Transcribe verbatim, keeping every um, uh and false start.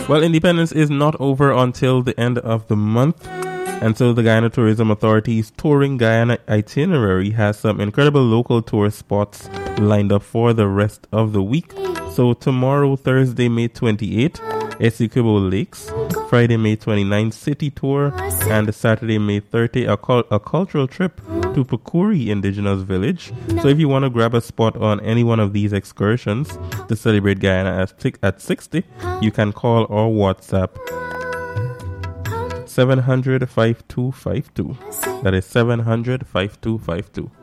Well, Independence is not over until the end of the month. And so the Guyana Tourism Authority's Touring Guyana itinerary has some incredible local tour spots lined up for the rest of the week. So tomorrow, Thursday, May twenty-eighth, Essequibo Lakes. Friday, May twenty-ninth, City Tour. And Saturday, May thirtieth, a, cul- a cultural trip to Pukuri Indigenous Village. So if you want to grab a spot on any one of these excursions to celebrate Guyana at, t- at sixty, you can call or WhatsApp seven hundred, five two five two. That is seven hundred, five two five two.